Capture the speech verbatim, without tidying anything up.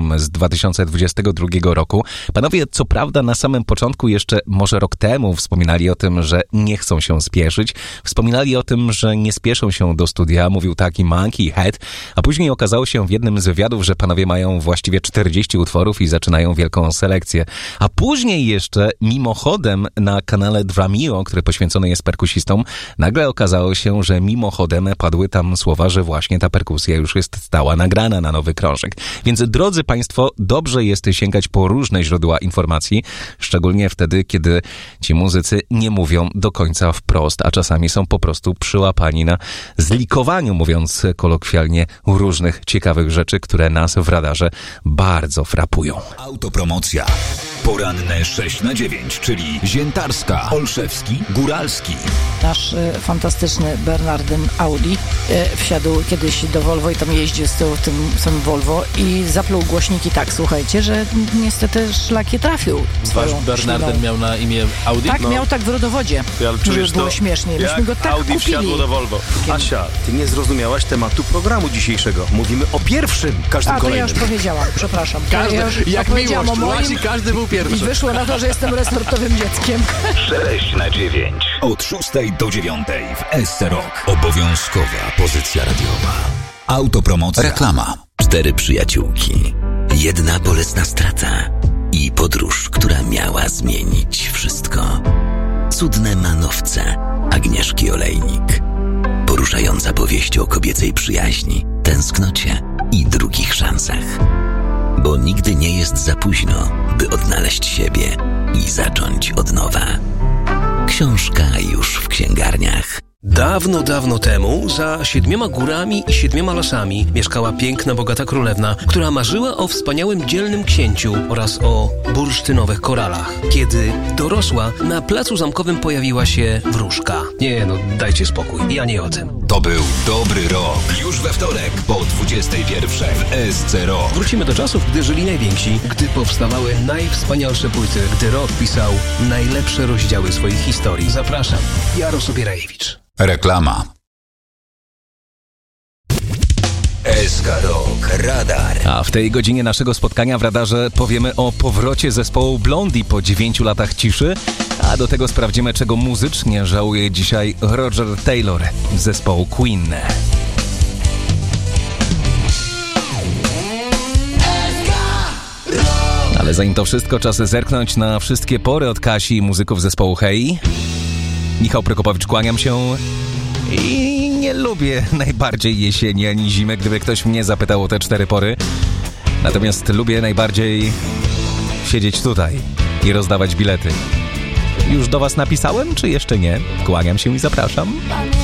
album z dwa tysiące dwudziestego drugiego roku. Panowie, co prawda na samym początku, jeszcze może rok temu, wspominali o tym, że nie chcą się spieszyć. Wspominali o tym, że nie spieszą się do studia, mówił taki Monkey Head, a później okazało się w jednym z wywiadów, że panowie mają właściwie czterdzieści utworów i zaczynają wielką selekcję. A później jeszcze mimochodem na kanale Dramio, który poświęcony jest perkusistom, nagle okazało się, że mimochodem padły tam słowa, że właśnie ta perkusja już jest stała nagrana na nowy krążek. Więc drodzy państwo, dobrze jest sięgać po różne źródła informacji, szczególnie wtedy, kiedy ci muzycy nie mówią do końca wprost, a czasami są po prostu przyłapani na zlikowaniu, mówiąc kolokwialnie, różnych ciekawych rzeczy, które nas w radarze bardzo frapują. Autopromocja. Poranne sześć na dziewięć, czyli Ziętarska, Olszewski, Góralski. Nasz e, fantastyczny Bernardyn Audi e, wsiadł kiedyś do Volvo i tam jeździł z tyłu w tym samym Volvo i zapluł głośniki tak, słuchajcie, że niestety szlakie trafił. Wasz Bernardyn śliną. Miał na imię Audi? Tak, no. miał tak w rodowodzie, ja, żeby było śmiesznie. Myśmy go tak Audi kupili. wsiadło do Volvo. Asia, ty nie zrozumiałaś tematu programu dzisiejszego. Mówimy o pierwszym, każdym A, to kolejnym. ja już powiedziałam, przepraszam. Każdy, ja już jak miłość, o moim, każdy był pierwszy. I wyszło na to, że jestem resortowym dzieckiem. sześć na dziewięć. Od szóstej do dziewiątej w S C Rock. Obowiązkowa pozycja radiowa. Autopromocja. Reklama. Cztery przyjaciółki. Jedna bolesna strata. I podróż, która miała zmienić wszystko. Cudne manowce Agnieszki Olejnik. Poruszająca powieść o kobiecej przyjaźni, tęsknocie i drugich szansach. Bo nigdy nie jest za późno, by odnaleźć siebie i zacząć od nowa. Książka już w księgarniach. Dawno, dawno temu, za siedmioma górami i siedmioma lasami mieszkała piękna, bogata królewna, która marzyła o wspaniałym, dzielnym księciu oraz o bursztynowych koralach. Kiedy dorosła, na placu zamkowym pojawiła się wróżka. Nie no, dajcie spokój, ja nie o tym. To był dobry rok. Już we wtorek po dwudziestej pierwszej w S C Rock. Wrócimy do czasów, gdy żyli najwięksi, gdy powstawały najwspanialsze płyty, gdy rock pisał najlepsze rozdziały swoich historii. Zapraszam, Jaros Obierajewicz. Reklama. S K Rock Radar. A w tej godzinie naszego spotkania w radarze powiemy o powrocie zespołu Blondie po dziewięciu latach ciszy, a do tego sprawdzimy, czego muzycznie żałuje dzisiaj Roger Taylor z zespołu Queen. Ale zanim to wszystko, czas zerknąć na wszystkie pory od Kasi i muzyków zespołu Hej. Michał Prokopowicz, kłaniam się i nie lubię najbardziej jesieni ani zimy, gdyby ktoś mnie zapytał o te cztery pory. Natomiast lubię najbardziej siedzieć tutaj i rozdawać bilety. Już do was napisałem, czy jeszcze nie? Kłaniam się i zapraszam.